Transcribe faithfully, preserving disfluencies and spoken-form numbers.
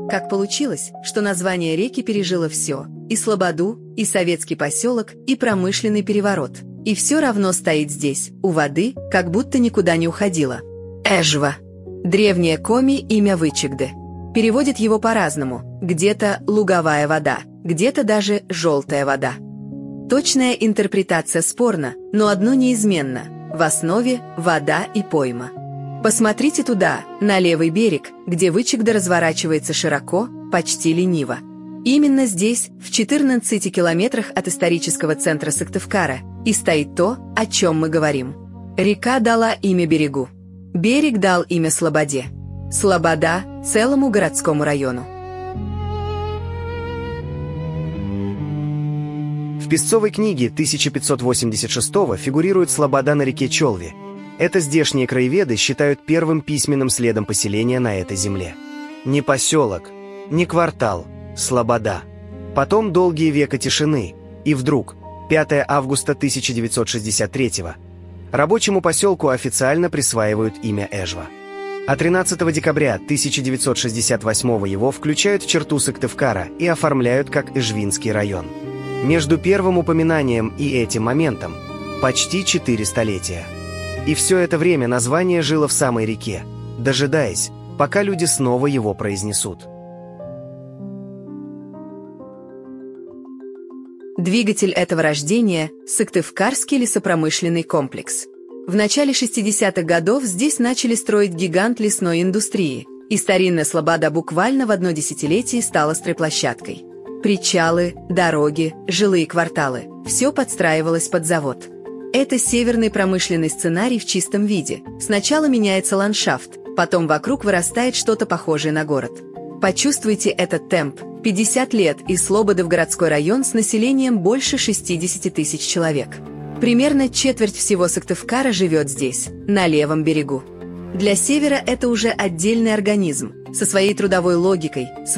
Как получилось, что название реки пережило все – и Слободу, и советский поселок, и промышленный переворот. И все равно стоит здесь, у воды, как будто никуда не уходила. Эжва. Древнее коми имя Вычегды. Переводит его по-разному. Где-то луговая вода, где-то даже желтая вода. Точная интерпретация спорна, но одно неизменно – в основе вода и пойма. Посмотрите туда, на левый берег, где Вычегда разворачивается широко, почти лениво. Именно здесь, в четырнадцати километрах от исторического центра Сыктывкара, и стоит то, о чем мы говорим. Река дала имя берегу. Берег дал имя Слободе. Слобода – целому городскому району. В Песцовой книге тысяча пятьсот восемьдесят шестого фигурирует Слобода на реке Челви. Это здешние краеведы считают первым письменным следом поселения на этой земле. Не поселок, не квартал, Слобода. Потом долгие века тишины, и вдруг, пятого августа тысяча девятьсот шестьдесят третьего, рабочему поселку официально присваивают имя Эжва. А тринадцатого декабря тысяча девятьсот шестьдесят восьмого его включают в черту Сыктывкара и оформляют как Эжвинский район. Между первым упоминанием и этим моментом почти четыре столетия. И все это время название жило в самой реке, дожидаясь, пока люди снова его произнесут. Двигатель этого рождения – Сыктывкарский лесопромышленный комплекс. В начале шестидесятых годов здесь начали строить гигант лесной индустрии, и старинная Слобода буквально в одно десятилетие стала стройплощадкой. Причалы, дороги, жилые кварталы – все подстраивалось под завод. Это северный промышленный сценарий в чистом виде. Сначала меняется ландшафт, потом вокруг вырастает что-то похожее на город. Почувствуйте этот темп. пятьдесят лет и Слободы в городской район с населением больше шестидесяти тысяч человек. Примерно четверть всего Сыктывкара живет здесь, на левом берегу. Для севера это уже отдельный организм, со своей трудовой логикой,